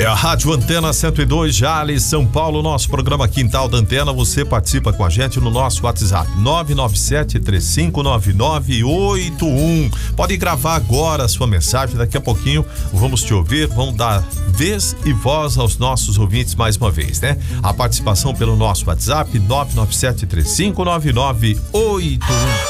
É a Rádio Antena 102, Jales, São Paulo, nosso programa Quintal da Antena. Você participa com a gente no nosso WhatsApp 997-359981. Pode gravar agora a sua mensagem, daqui a pouquinho vamos te ouvir, vamos dar vez e voz aos nossos ouvintes mais uma vez, né? A participação pelo nosso WhatsApp 997-359981.